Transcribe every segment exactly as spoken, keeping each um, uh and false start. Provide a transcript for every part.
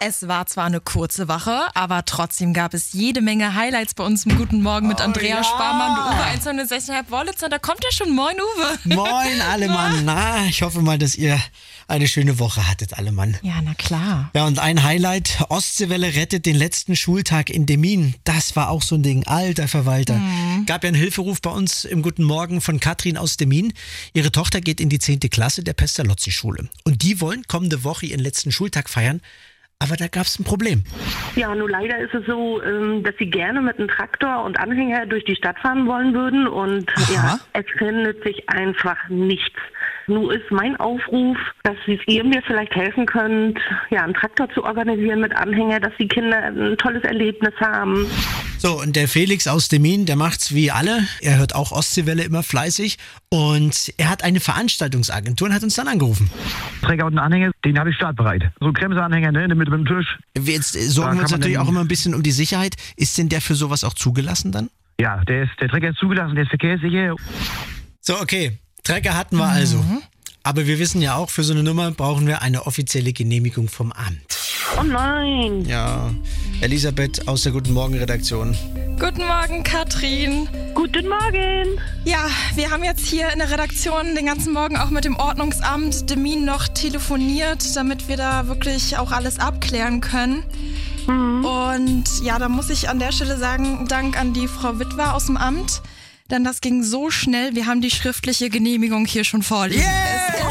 Es war zwar eine kurze Woche, aber trotzdem gab es jede Menge Highlights bei uns im Guten Morgen mit Oh, Andrea ja. Sparmann und Uwe eins null sechs Komma fünf Wollitz. Da kommt er schon. Moin, Uwe. Moin, alle Mann. Na, ich hoffe mal, dass ihr eine schöne Woche hattet, alle Mann. Ja, na klar. Ja, und ein Highlight, Ostseewelle rettet den letzten Schultag in Demmin. Das war auch so ein Ding, alter Verwalter. Mhm. Gab ja einen Hilferuf bei uns im Guten Morgen von Katrin aus Demmin. Ihre Tochter geht in die zehnte Klasse der Pestalozzi-Schule. Und die wollen kommende Woche ihren letzten Schultag feiern. Aber da gab es ein Problem. Ja, nur leider ist es so, dass sie gerne mit einem Traktor und Anhänger durch die Stadt fahren wollen würden. Und Aha. ja, es findet sich einfach nichts. Nun ist mein Aufruf, dass ihr mir vielleicht helfen könnt, ja, einen Traktor zu organisieren mit Anhänger, dass die Kinder ein tolles Erlebnis haben. So, und der Felix aus Demmin, der macht's wie alle. Er hört auch Ostseewelle immer fleißig. Und er hat eine Veranstaltungsagentur und hat uns dann angerufen. Träger und Anhänger, den habe ich startbereit. So ein Bremseanhänger, ne, in der Mitte mit dem Tisch. Jetzt äh, sorgen Da wir uns kann man natürlich dann- auch immer ein bisschen um die Sicherheit. Ist denn der für sowas auch zugelassen dann? Ja, der, ist, der Träger ist zugelassen, der ist verkehrssicher. So, okay. Trecker hatten wir also. Aber wir wissen ja auch, für so eine Nummer brauchen wir eine offizielle Genehmigung vom Amt. Oh nein! Ja, Elisabeth aus der Guten Morgen Redaktion. Guten Morgen, Katrin. Guten Morgen! Ja, wir haben jetzt hier in der Redaktion den ganzen Morgen auch mit dem Ordnungsamt Demmin noch telefoniert, damit wir da wirklich auch alles abklären können. Und ja, da muss ich an der Stelle sagen, Dank an die Frau Witwer aus dem Amt, denn das ging so schnell, wir haben die schriftliche Genehmigung hier schon vorliegen. Es ist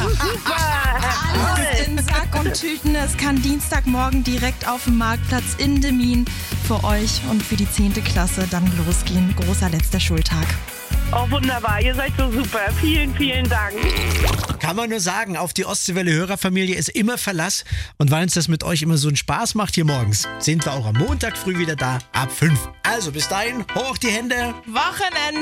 alles in Sack und Tüten. Es kann Dienstagmorgen direkt auf dem Marktplatz in Demmin für euch und für die zehnte Klasse dann losgehen. Großer letzter Schultag. Oh, wunderbar, ihr seid so super. Vielen, vielen Dank. Kann man nur sagen, auf die Ostseewelle-Hörerfamilie ist immer Verlass. Und weil uns das mit euch immer so einen Spaß macht hier morgens, sind wir auch am Montag früh wieder da ab fünf. Also bis dahin, hoch die Hände. Wochenende!